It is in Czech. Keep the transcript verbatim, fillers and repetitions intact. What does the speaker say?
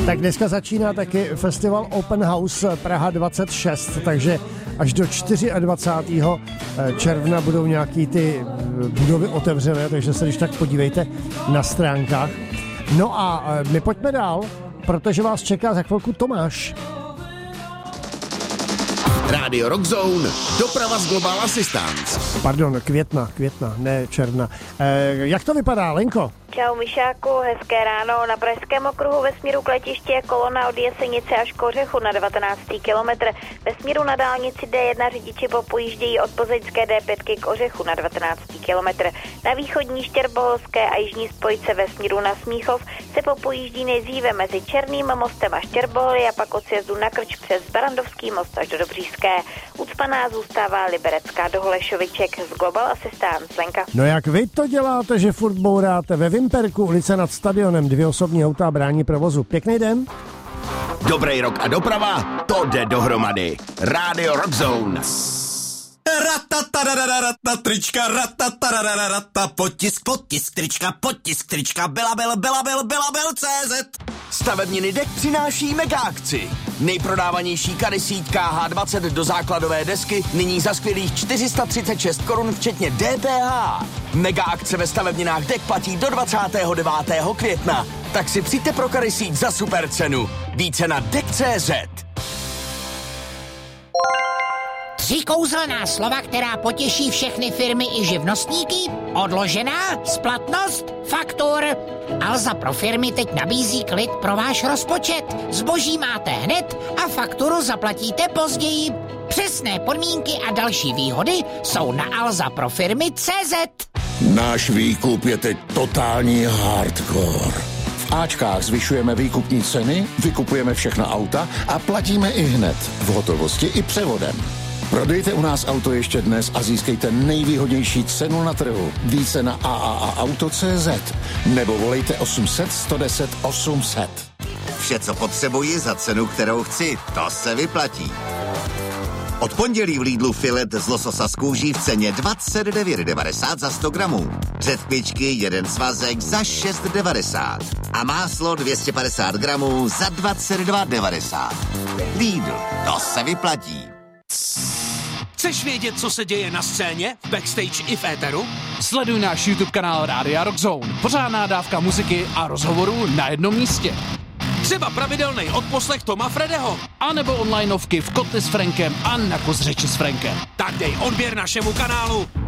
Tak dneska začíná taky festival Open House Praha dvacet šest, takže až do dvacátého čtvrtého června budou nějaký ty budovy otevřené, takže se když tak podívejte na stránkách. No a my pojďme dál, protože vás čeká za chvilku Tomáš. Rádio Rock Zone, doprava z Global Assistance. Pardon, května, května, ne června. E, jak to vypadá, Lenko? Čau Mišáku, hezké ráno. Na Pražském okruhu ve směru k letišti je kolona od Jesenice až k Ořechu na devatenáctý kilometr. Ve směru na dálnici D jedna řidiči popojíždějí od plzeňské D pět k Ořechu na devatenáctý kilometr. Na východní Štěrboholské a jižní spojce ve směru na Smíchov se popojíždí nejdříve mezi Černým mostem a Štěrboholy a pak od sjezdu na Krč přes Barandovský most až do Dobříšské. Ucpaná zůstává Liberecká do Holešoviček. Z Global Assistance, Lenka. No jak vy to děláte, že furt bouráte ve Vimperku, ulice nad stadionem, dvě osobní auta brání provozu. Pěkný den. Dobrý rok a doprava, to jde dohromady. Rádio Rock Zone. Ratatarararata, trička, ratatarararata, potisk, potisk, trička, potisk, trička, Belabel, Belabel, Belabel, C Z. Stavebniny dek přináší mega akci. Nejprodávanější kady síť K H dvacet do základové desky nyní za skvělých čtyři sta třicet šest korun včetně D P H. Mega akce ve stavebninách dek platí do dvacátého devátého května. Tak si přijďte pro kady síť za super cenu. Více na dek tečka cé zet. Tři kouzelná slova, která potěší všechny firmy i živnostníky. Odložená, splatnost, faktur. Alza pro firmy teď nabízí klid pro váš rozpočet. Zboží máte hned a fakturu zaplatíte později. Přesné podmínky a další výhody jsou na alza pro firmy tečka cé zet. Náš výkup je teď totální hardcore. V Ačkách zvyšujeme výkupní ceny, vykupujeme všechna auta a platíme i hned, v hotovosti i převodem. Prodejte u nás auto ještě dnes a získejte nejvýhodnější cenu na trhu. Více na a a a auto tečka cé zet nebo volejte osm set, sto deset, osm set. Vše, co potřebuji za cenu, kterou chci, to se vyplatí. Od pondělí v Lidlu filet z lososa z kůží v ceně dvacet devět devadesát za sto gramů. Řetkvičky jeden svazek za šest devadesát. A máslo dvě stě padesát gramů za dvacet dva devadesát. Lidl, to se vyplatí. Chceš vědět, co se děje na scéně, v backstage i v éteru? Sleduj náš YouTube kanál Rádia Rock Zone. Pořádná dávka muziky a rozhovorů na jednom místě. Třeba pravidelný odposlech Toma Fredeho. A nebo onlineovky v Kotli s Frankem a na kus řeči s Frankem. Tak dej odběr našemu kanálu